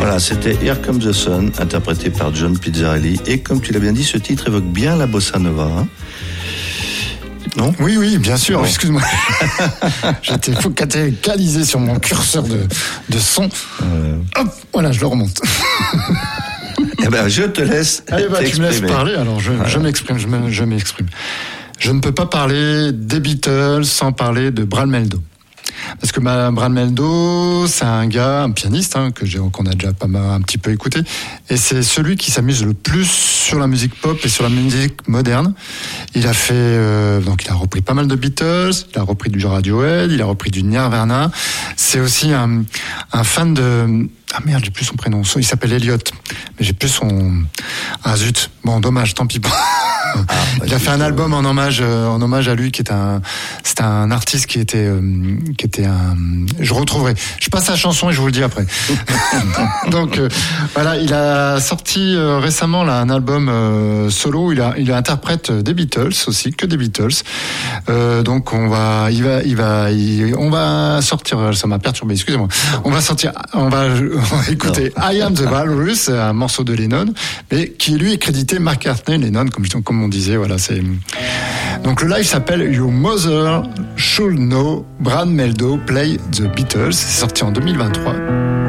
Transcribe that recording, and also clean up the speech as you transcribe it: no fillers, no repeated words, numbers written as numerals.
Voilà, c'était Here Comes the Sun, interprété par John Pizzarelli. Et comme tu l'as bien dit, ce titre évoque bien la bossa nova. Hein, non ? Oui, bien sûr, bon. Excuse-moi. J'étais focalisé sur mon curseur de son. Hop, voilà, je le remonte. Eh ben, je te laisse. Allez, tu me laisses parler, alors je m'exprime. Je ne peux pas parler des Beatles sans parler de Brad Mehldau. Parce que Brad Mehldau, c'est un gars, un pianiste, qu'on a déjà un petit peu écouté, et c'est celui qui s'amuse le plus sur la musique pop et sur la musique moderne. Il a fait, donc il a repris pas mal de Beatles, il a repris du Radiohead, il a repris du Nirvana. C'est aussi un fan de... Ah merde, j'ai plus son prénom. Il s'appelle Elliot, mais j'ai plus son... Ah zut. Bon, dommage, tant pis. Il a fait un album en hommage à lui, c'était un artiste qui était je retrouverai. Je passe la chanson et je vous le dis après. Donc voilà, il a sorti récemment là un album solo. Il interprète des Beatles aussi, que des Beatles. Donc on va sortir. Ça m'a perturbé. Excusez-moi. On va écouter I Am the Walrus, un morceau de Lennon, mais qui lui est crédité McCartney, Lennon, comme on disait. Voilà, c'est donc le live s'appelle Your Mother Should Know. Brad Mehldau Play the Beatles. C'est sorti en 2023.